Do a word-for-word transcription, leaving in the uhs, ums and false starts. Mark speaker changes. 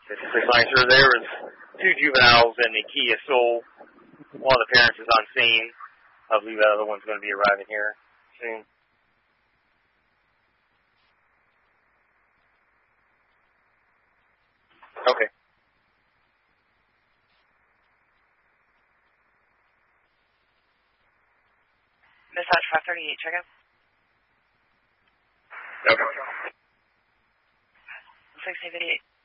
Speaker 1: It's pretty sure there was two juveniles in the Kia Soul. One of the parents is on scene. I believe the other one's going to be arriving here soon. Okay.
Speaker 2: Dispatch five thirty-eight, check out.
Speaker 1: Okay.
Speaker 2: six eight eight.